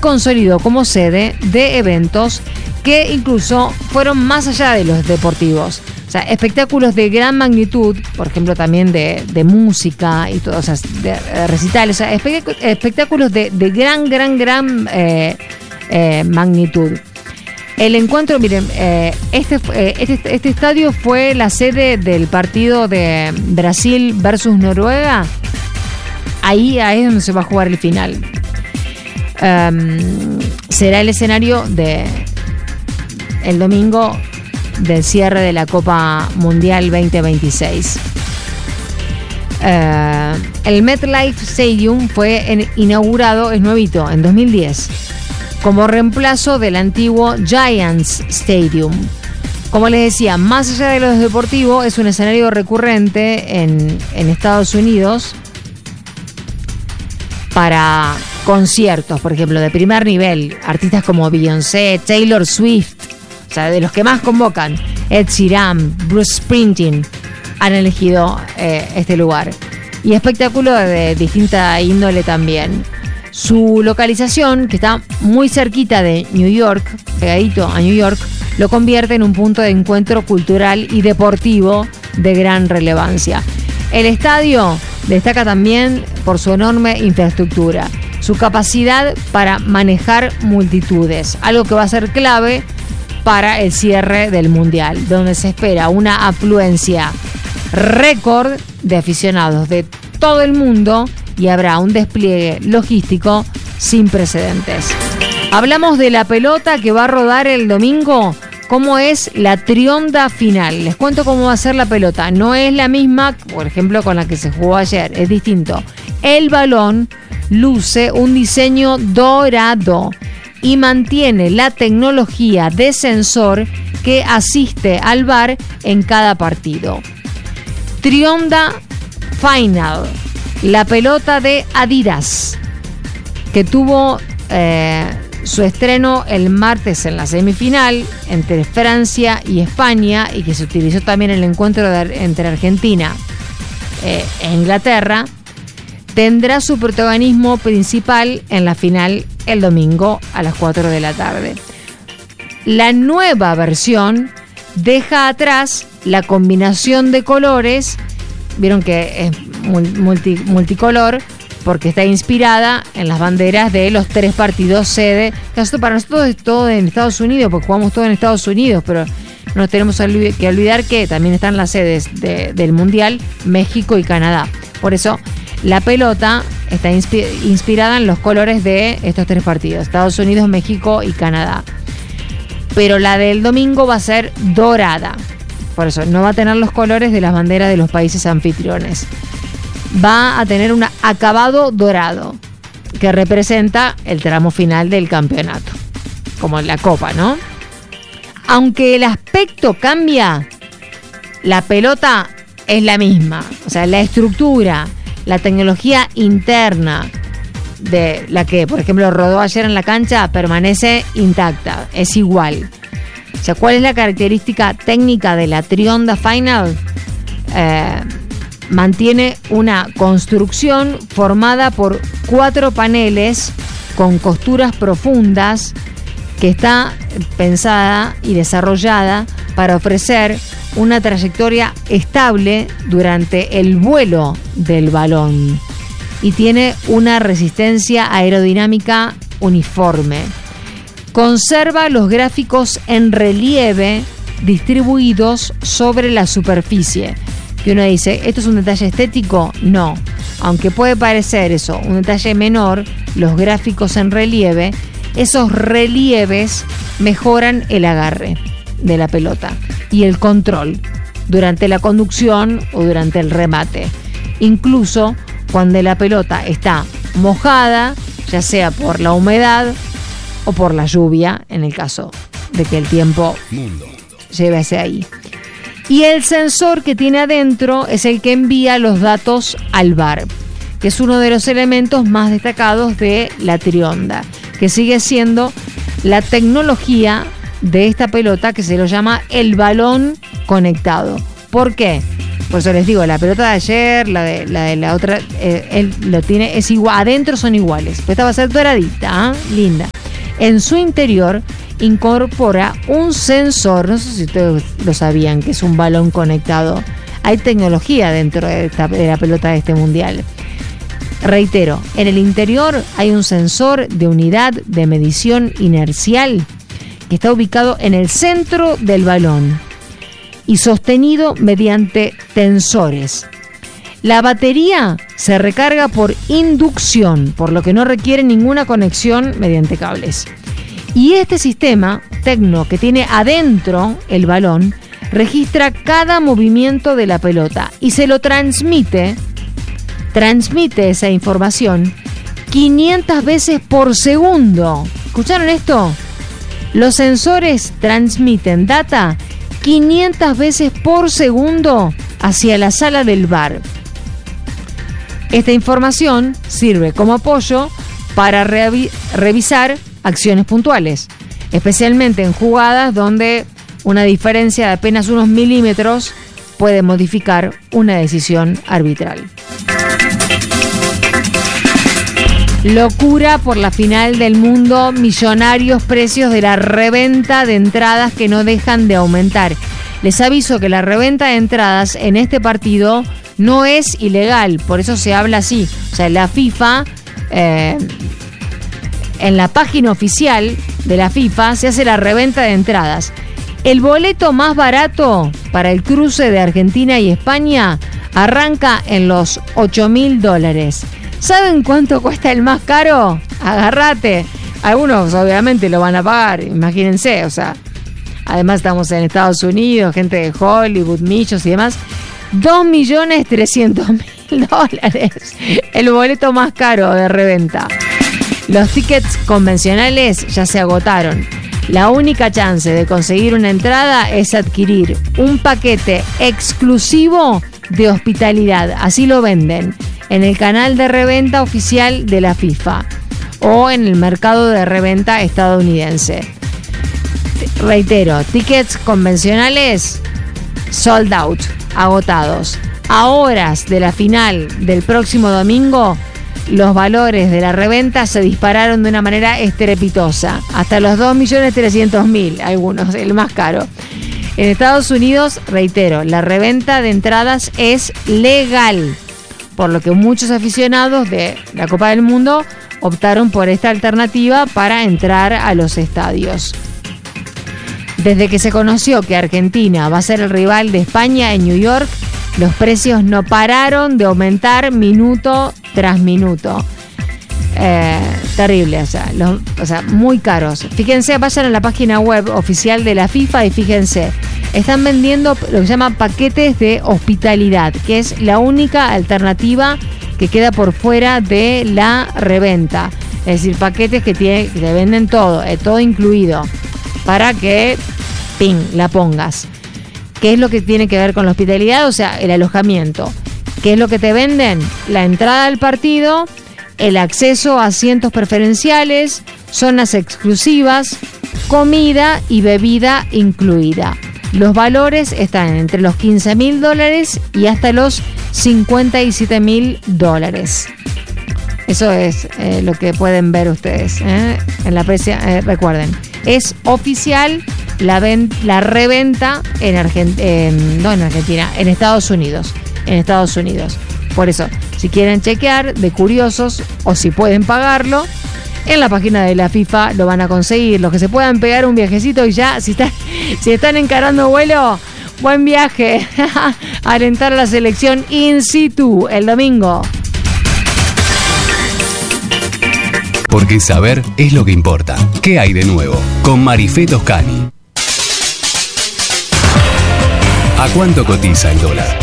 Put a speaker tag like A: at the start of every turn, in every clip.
A: consolidó como sede de eventos que incluso fueron más allá de los deportivos. O sea, espectáculos de gran magnitud, por ejemplo, también de música y todo, o sea, de recitales, o sea, espectáculos de gran magnitud. El encuentro, miren, este estadio fue la sede del partido de Brasil versus Noruega. Ahí es donde se va a jugar el final. Será el escenario el domingo del cierre de la Copa Mundial 2026. El MetLife Stadium fue inaugurado, es nuevito, en 2010, como reemplazo del antiguo Giants Stadium. Como les decía, más allá de lo deportivo, es un escenario recurrente en Estados Unidos para conciertos, por ejemplo, de primer nivel, artistas como Beyoncé, Taylor Swift, o sea, de los que más convocan, Ed Sheeran, Bruce Springsteen, han elegido este lugar. Y espectáculos de distinta índole también. Su localización, que está muy cerquita de New York, pegadito a New York, lo convierte en un punto de encuentro cultural y deportivo de gran relevancia. El estadio destaca también por su enorme infraestructura, su capacidad para manejar multitudes, algo que va a ser clave para el cierre del Mundial, donde se espera una afluencia récord de aficionados de todo el mundo y habrá un despliegue logístico sin precedentes. Hablamos de la pelota que va a rodar el domingo. ¿Cómo es la trionda final? Les cuento cómo va a ser la pelota. No es la misma, por ejemplo, con la que se jugó ayer. Es distinto. El balón luce un diseño dorado y mantiene la tecnología de sensor que asiste al VAR en cada partido. Trionda Final, la pelota de Adidas, que tuvo su estreno el martes en la semifinal entre Francia y España y que se utilizó también en el encuentro entre Argentina e Inglaterra, tendrá su protagonismo principal en la final el domingo a las 4 de la tarde. La nueva versión deja atrás la combinación de colores, vieron que es multicolor, porque está inspirada en las banderas de los 3 partidos sede. Para nosotros es todo en Estados Unidos, porque jugamos todo en Estados Unidos, pero no tenemos que olvidar que también están las sedes del Mundial, México y Canadá. Por eso la pelota está inspirada en los colores de estos 3 partidos, Estados Unidos, México y Canadá. Pero la del domingo va a ser dorada. Por eso no va a tener los colores de las banderas de los países anfitriones. Va a tener un acabado dorado que representa el tramo final del campeonato, como en la Copa, ¿no? Aunque el aspecto cambia, la pelota es la misma. O sea, la estructura, la tecnología interna de la que, por ejemplo, rodó ayer en la cancha permanece intacta, es igual. O sea, ¿cuál es la característica técnica de la Trionda Final? Mantiene una construcción formada por 4 paneles con costuras profundas que está pensada y desarrollada para ofrecer una trayectoria estable durante el vuelo del balón y tiene una resistencia aerodinámica uniforme. Conserva los gráficos en relieve distribuidos sobre la superficie. Y uno dice, ¿esto es un detalle estético? No. Aunque puede parecer eso un detalle menor, los gráficos en relieve, esos relieves mejoran el agarre de la pelota y el control durante la conducción o durante el remate. Incluso cuando la pelota está mojada, ya sea por la humedad o por la lluvia, en el caso de que el tiempo lleve hacia ahí. Y el sensor que tiene adentro es el que envía los datos al VAR, que es uno de los elementos más destacados de la Trionda, que sigue siendo la tecnología de esta pelota que se lo llama el balón conectado. ¿Por qué? Por eso les digo, la pelota de ayer, la de la otra, él lo tiene, es igual, adentro son iguales. Esta va a ser doradita, linda. En su interior incorpora un sensor, no sé si ustedes lo sabían, que es un balón conectado. Hay tecnología dentro de la pelota de este mundial. Reitero, en el interior hay un sensor de unidad de medición inercial que está ubicado en el centro del balón y sostenido mediante tensores. La batería se recarga por inducción, por lo que no requiere ninguna conexión mediante cables. Y este sistema tecno que tiene adentro el balón registra cada movimiento de la pelota y se lo transmite esa información 500 veces por segundo. ¿Escucharon esto? Los sensores transmiten data 500 veces por segundo hacia la sala del VAR. Esta información sirve como apoyo para revisar acciones puntuales, especialmente en jugadas donde una diferencia de apenas unos milímetros puede modificar una decisión arbitral. Locura por la final del mundo, millonarios precios de la reventa de entradas que no dejan de aumentar. Les aviso que la reventa de entradas en este partido no es ilegal, por eso se habla así. O sea, la FIFA, en la página oficial de la FIFA se hace la reventa de entradas. El boleto más barato para el cruce de Argentina y España arranca en los $8.000. ¿Saben cuánto cuesta el más caro? Agárrate. Algunos obviamente lo van a pagar, imagínense, o sea, además estamos en Estados Unidos, gente de Hollywood, millos y demás. $2.300.000, el boleto más caro de reventa. Los tickets convencionales ya se agotaron. La única chance de conseguir una entrada es adquirir un paquete exclusivo de hospitalidad. Así lo venden en el canal de reventa oficial de la FIFA o en el mercado de reventa estadounidense. Reitero, tickets convencionales sold out, agotados. A horas de la final del próximo domingo, los valores de la reventa se dispararon de una manera estrepitosa, hasta los $2.300.000, algunos, el más caro. En Estados Unidos, reitero, la reventa de entradas es legal, por lo que muchos aficionados de la Copa del Mundo optaron por esta alternativa para entrar a los estadios. Desde que se conoció que Argentina va a ser el rival de España en New York, los precios no pararon de aumentar minuto tras minuto. Terrible, o sea, muy caros. Fíjense, vayan a la página web oficial de la FIFA y fíjense, están vendiendo lo que se llama paquetes de hospitalidad, que es la única alternativa que queda por fuera de la reventa. Es decir, paquetes que te venden todo, todo incluido, para que, la pongas. ¿Qué es lo que tiene que ver con la hospitalidad? O sea, el alojamiento. ¿Qué es lo que te venden? La entrada al partido, el acceso a asientos preferenciales, zonas exclusivas, comida y bebida incluida. Los valores están entre los $15.000 y hasta los $57.000. Eso es lo que pueden ver ustedes en la precia. Recuerden, es oficial la reventa en Argentina, en Estados Unidos. En Estados Unidos. Por eso, si quieren chequear de curiosos o si pueden pagarlo, en la página de la FIFA lo van a conseguir. Los que se puedan pegar un viajecito y ya, si están encarando vuelo, buen viaje. Alentar a la selección in situ el domingo.
B: Porque saber es lo que importa. ¿Qué hay de nuevo? Con Marifé Toscani. ¿A cuánto cotiza el dólar?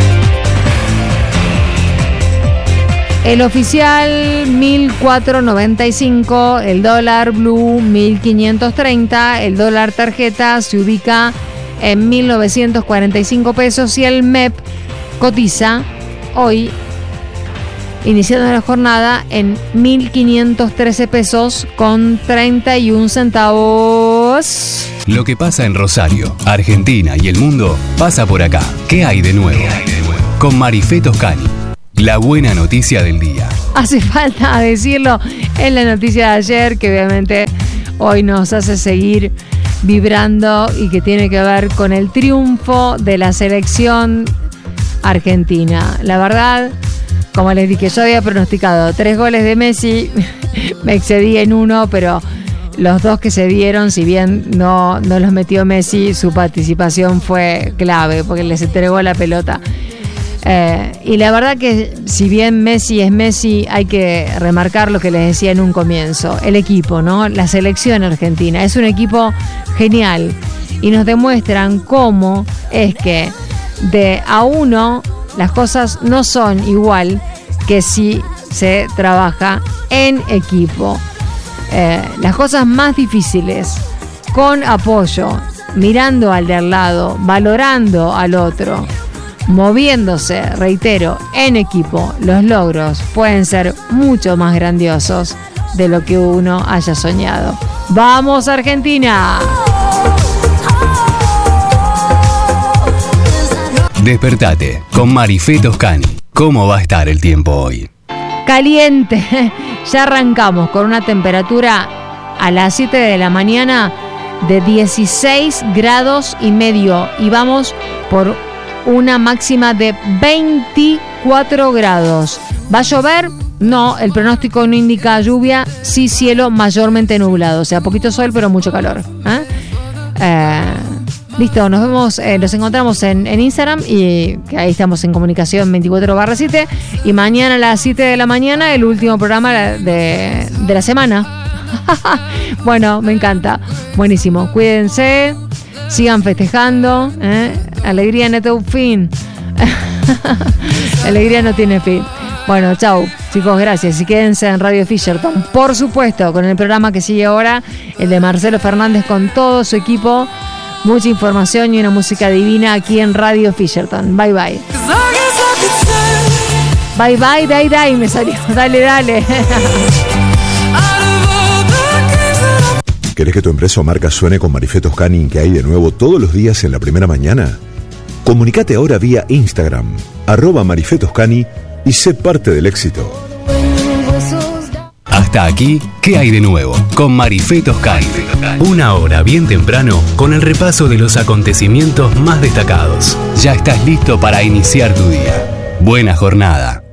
A: El oficial 1.495, el dólar blue 1.530, el dólar tarjeta se ubica en 1.945 pesos y el MEP cotiza hoy, iniciando la jornada, en 1.513 pesos con 31 centavos.
B: Lo que pasa en Rosario, Argentina y el mundo pasa por acá. ¿Qué hay de nuevo? con Marifé Toscani. La buena noticia del día.
A: Hace falta decirlo en la noticia de ayer, que obviamente hoy nos hace seguir vibrando y que tiene que ver con el triunfo de la selección argentina. La verdad, como les dije, yo había pronosticado 3 goles de Messi, me excedí en uno, pero los 2 que se dieron, si bien no los metió Messi, su participación fue clave porque les entregó la pelota. Y la verdad que si bien Messi es Messi, hay que remarcar lo que les decía en un comienzo, el equipo, ¿no? La selección argentina es un equipo genial y nos demuestran cómo es que de a uno las cosas no son igual que si se trabaja en equipo. Las cosas más difíciles, con apoyo, mirando al de al lado, valorando al otro, moviéndose, reitero, en equipo, los logros pueden ser mucho más grandiosos de lo que uno haya soñado. ¡Vamos, Argentina!
B: Despertate con Marifé Toscani. ¿Cómo va a estar el tiempo hoy?
A: Caliente. Ya arrancamos con una temperatura a las 7 de la mañana de 16 grados y medio y vamos por una máxima de 24 grados. ¿Va a llover? No, el pronóstico no indica lluvia, sí cielo mayormente nublado, o sea, poquito sol pero mucho calor. Listo, nos vemos, nos encontramos en Instagram y que ahí estamos en comunicación 24/7 y mañana a las 7 de la mañana el último programa de la semana. Bueno, me encanta, buenísimo, cuídense, sigan festejando, alegría no tiene fin. Alegría no tiene fin. Bueno, chau, chicos, gracias. Y quédense en Radio Fisherton, por supuesto, con el programa que sigue ahora, el de Marcelo Fernández con todo su equipo. Mucha información y una música divina aquí en Radio Fisherton. Bye, bye. Bye, bye, dai, me salió. Dale.
C: ¿Querés que tu empresa o marca suene con Marifé Toscani que hay de nuevo todos los días en la primera mañana? Comunicate ahora vía Instagram, @Marifé Toscani y sé parte del éxito.
B: Hasta aquí, ¿qué hay de nuevo? Con Marifé Toscani. Una hora bien temprano con el repaso de los acontecimientos más destacados. Ya estás listo para iniciar tu día. Buena jornada.